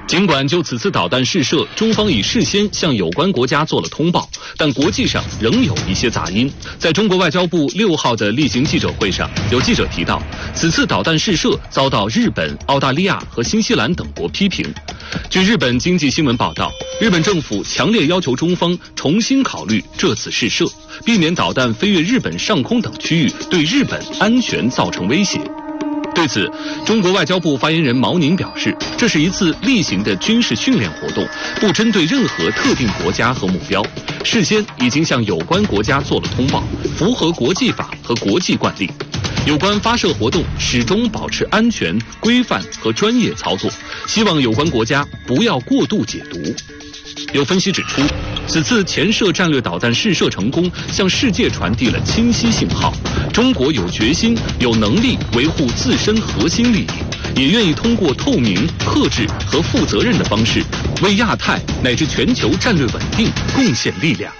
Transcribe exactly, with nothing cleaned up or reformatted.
尽管就此次导弹试射，中方已事先向有关国家做了通报，但国际上仍有一些杂音。在中国外交部六号的例行记者会上，有记者提到，此次导弹试射遭到日本、澳大利亚和新西兰等国批评。据日本经济新闻报道，日本政府强烈要求中方重新考虑这次试射，避免导弹飞越日本上空等区域，对日本安全造成威胁。对此，中国外交部发言人毛宁表示，这是一次例行的军事训练活动，不针对任何特定国家和目标，事先已经向有关国家做了通报，符合国际法和国际惯例。有关发射活动始终保持安全、规范和专业操作，希望有关国家不要过度解读。有分析指出，此次前射战略导弹试射成功，向世界传递了清晰信号：中国有决心、有能力维护自身核心利益，也愿意通过透明、克制和负责任的方式，为亚太乃至全球战略稳定贡献力量。